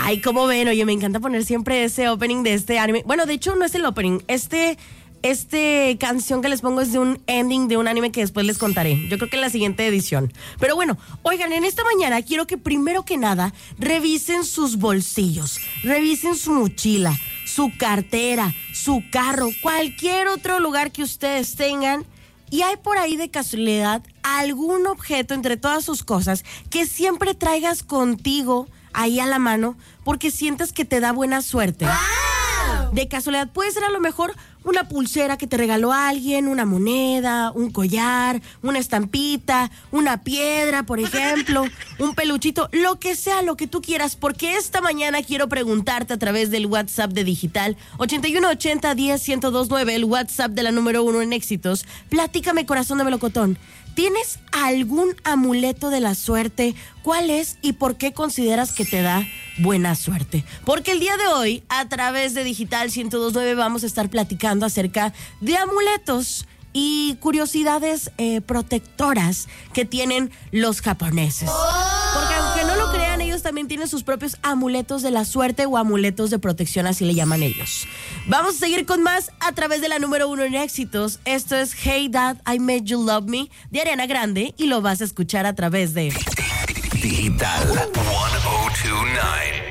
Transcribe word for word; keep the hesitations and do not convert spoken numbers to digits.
Ay, ¿cómo ven? Oye, me encanta poner siempre ese opening de este anime. Bueno, de hecho, no es el opening. Este, este canción que les pongo es de un ending de un anime que después les contaré. Yo creo que en la siguiente edición. Pero bueno, oigan, en esta mañana quiero que primero que nada revisen sus bolsillos, revisen su mochila, su cartera, su carro, cualquier otro lugar que ustedes tengan. Y hay por ahí de casualidad algún objeto entre todas sus cosas que siempre traigas contigo ahí a la mano porque sientes que te da buena suerte. ¡Wow! De casualidad puede ser a lo mejor una pulsera que te regaló alguien, una moneda, un collar, una estampita, una piedra, por ejemplo, un peluchito, lo que sea, lo que tú quieras, porque esta mañana quiero preguntarte a través del WhatsApp de Digital ochenta y uno ochenta diez ciento dos nueve, el WhatsApp de la número uno en éxitos. Platícame, corazón de melocotón. ¿Tienes algún amuleto de la suerte? ¿Cuál es y por qué consideras que te da buena suerte? Porque el día de hoy, a través de Digital ciento dos nueve, vamos a estar platicando acerca de amuletos y curiosidades eh, protectoras que tienen los japoneses. Porque aunque no lo crean, ellos también tienen sus propios amuletos de la suerte o amuletos de protección, así le llaman ellos. Vamos a seguir con más a través de la número uno en éxitos. Esto es Hey Dad, I Made You Love Me de Ariana Grande y lo vas a escuchar a través de Digital ciento dos punto nueve.